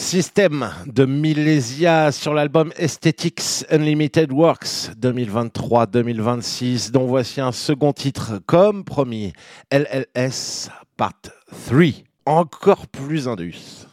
System de Millésia sur l'album Aesthetics Unlimited Works 2023-2026, dont voici un second titre, comme promis, LLS Part 3, encore plus indus.